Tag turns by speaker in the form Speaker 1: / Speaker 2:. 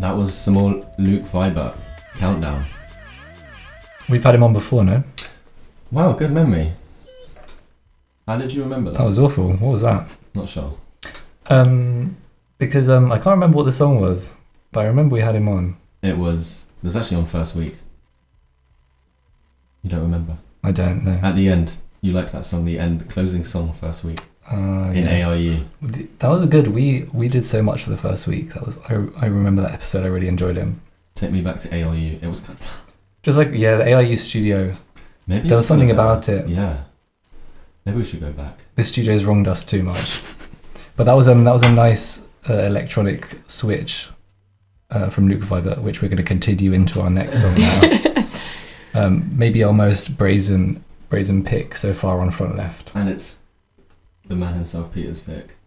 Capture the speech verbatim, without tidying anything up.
Speaker 1: That was some more Luke Vibert. Countdown.
Speaker 2: We've had him on before, no?
Speaker 1: Wow, good memory. How did you remember that?
Speaker 2: That was awful. What was that?
Speaker 1: Not sure.
Speaker 2: Um, because um, I can't remember what the song was, but I remember we had him on.
Speaker 1: It was. It was actually on First Week. You don't remember?
Speaker 2: I don't know.
Speaker 1: At the end, you liked that song, the end closing song First Week
Speaker 2: Uh,
Speaker 1: in
Speaker 2: yeah.
Speaker 1: A R U.
Speaker 2: That was a good. We we did so much for the first week. That was. I, I remember that episode. I really enjoyed him.
Speaker 1: Take me back to A R U. It was kind of,
Speaker 2: Just like yeah, the A I U studio.
Speaker 1: maybe
Speaker 2: There
Speaker 1: it's
Speaker 2: was something
Speaker 1: gonna go-
Speaker 2: about it.
Speaker 1: Yeah. Maybe we should go back.
Speaker 2: The studio's wronged us too much. But that was um that was a nice uh, electronic switch uh, from Luke Vibert, which we're going to continue into our next song now. um, maybe our most brazen brazen pick so far on front left.
Speaker 1: And it's the man himself, Peter's pick.